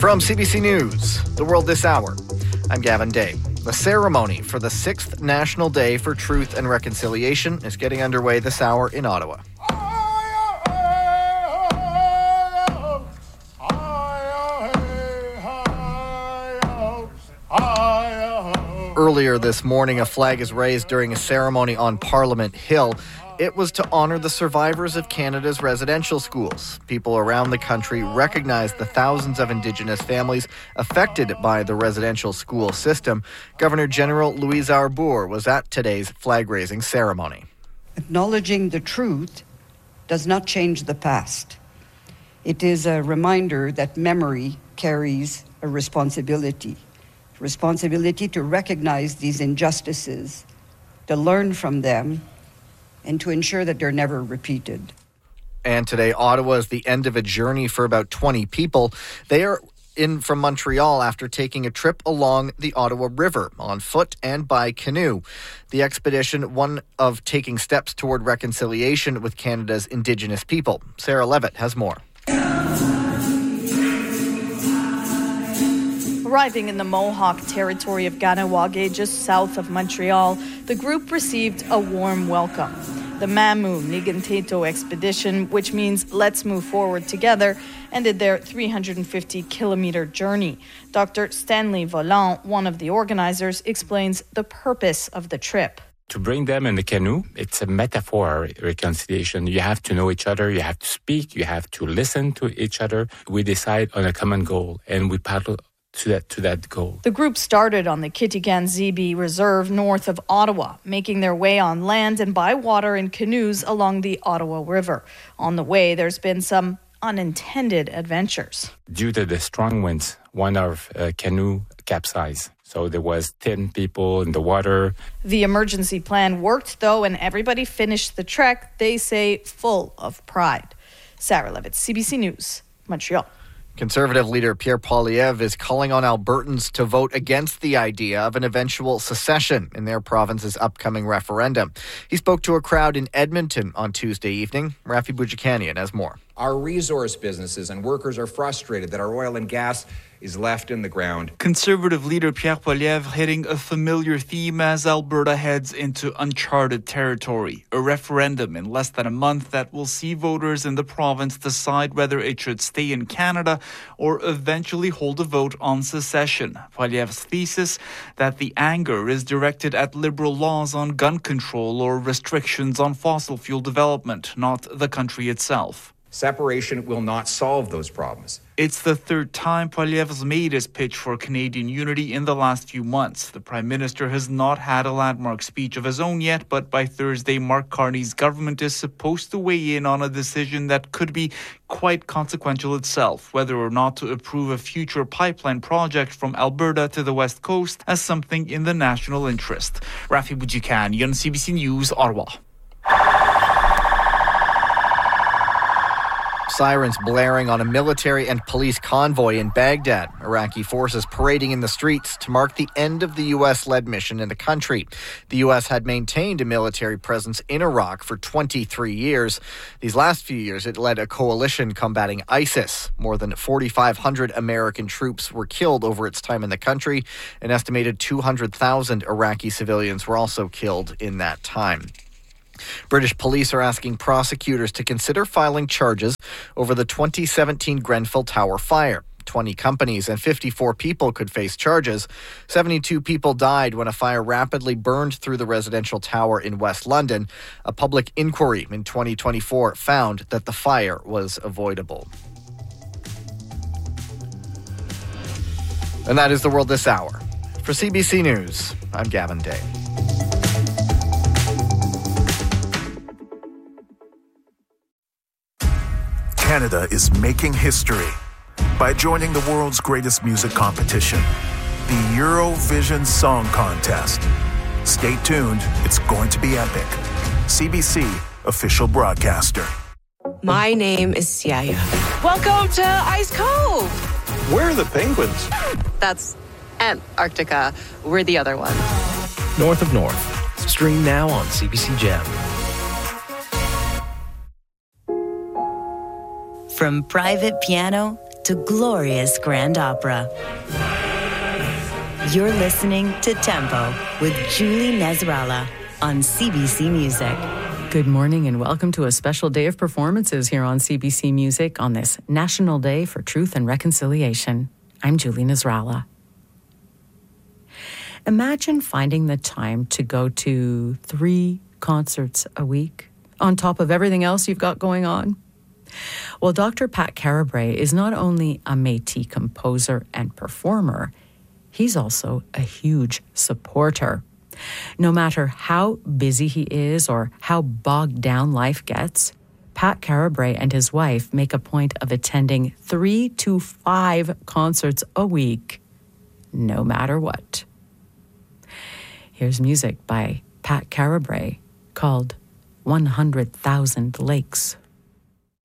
From CBC News, The World This Hour, I'm Gavin Day. The ceremony for the 6th National Day for Truth and Reconciliation is getting underway this hour in Ottawa. Earlier this morning, a flag is raised during a ceremony on Parliament Hill. It was to honor the survivors of Canada's residential schools. People around the country recognize the thousands of Indigenous families affected by the residential school system. Governor General Louise Arbour was at today's flag-raising ceremony. Acknowledging the truth does not change the past. It is a reminder that memory carries a responsibility to recognize these injustices, to learn from them, and to ensure that they're never repeated. And today, Ottawa is the end of a journey for about 20 people. They are in from Montreal after taking a trip along the Ottawa River on foot and by canoe. The expedition, one of taking steps toward reconciliation with Canada's Indigenous people. Sarah Levitt has more. Arriving in the Mohawk territory of Kahnawake, just south of Montreal, the group received a warm welcome. The Mamu Niganteto expedition, which means let's move forward together, ended their 350-kilometer journey. Dr. Stanley Volant, one of the organizers, explains the purpose of the trip. To bring them in the canoe, it's a metaphor reconciliation. You have to know each other, you have to speak, you have to listen to each other. We decide on a common goal and we paddle to that goal. The group started on the Kitigan-Zibi Reserve north of Ottawa, making their way on land and by water in canoes along the Ottawa River. On the way, there's been some unintended adventures. Due to the strong winds, one of canoe capsized. So there was 10 people in the water. The emergency plan worked, though, and everybody finished the trek, they say, full of pride. Sarah Levitt, CBC News, Montreal. Conservative leader Pierre Poilievre is calling on Albertans to vote against the idea of an eventual secession in their province's upcoming referendum. He spoke to a crowd in Edmonton on Tuesday evening. Rafi Boudjikanian has more. Our resource businesses and workers are frustrated that our oil and gas is left in the ground. Conservative leader Pierre Poilievre hitting a familiar theme as Alberta heads into uncharted territory. A referendum in less than a month that will see voters in the province decide whether it should stay in Canada or eventually hold a vote on secession. Poilievre's thesis that the anger is directed at Liberal laws on gun control or restrictions on fossil fuel development, not the country itself. Separation will not solve those problems. It's the third time Poilievre's made his pitch for Canadian unity in the last few months. The Prime Minister has not had a landmark speech of his own yet, but by Thursday, Mark Carney's government is supposed to weigh in on a decision that could be quite consequential itself, whether or not to approve a future pipeline project from Alberta to the West Coast as something in the national interest. Rafi Boudjikanian, CBC News, Ottawa. Sirens blaring on a military and police convoy in Baghdad. Iraqi forces parading in the streets to mark the end of the U.S.-led mission in the country. The U.S. had maintained a military presence in Iraq for 23 years. These last few years, it led a coalition combating ISIS. More than 4,500 American troops were killed over its time in the country. An estimated 200,000 Iraqi civilians were also killed in that time. British police are asking prosecutors to consider filing charges over the 2017 Grenfell Tower fire. 20 companies and 54 people could face charges. 72 people died when a fire rapidly burned through the residential tower in West London. A public inquiry in 2024 found that the fire was avoidable. And that is The World This Hour. For CBC News, I'm Gavin Day. Canada is making history by joining the world's greatest music competition, the Eurovision Song Contest. Stay tuned, it's going to be epic. CBC, official broadcaster. My name is Siaya. Welcome to Ice Cove. Where are the penguins? That's Antarctica. We're the other one. North of North. Stream now on CBC Gem. From private piano to glorious grand opera. You're listening to Tempo with Julie Nezrala on CBC Music. Good morning and welcome to a special day of performances here on CBC Music on this National Day for Truth and Reconciliation. I'm Julie Nezrala. Imagine finding the time to go to 3 concerts a week on top of everything else you've got going on. Well, Dr. Pat Carabray is not only a Métis composer and performer, he's also a huge supporter. No matter how busy he is or how bogged down life gets, Pat Carabray and his wife make a point of attending 3 to 5 concerts a week, no matter what. Here's music by Pat Carabray called 100,000 Lakes.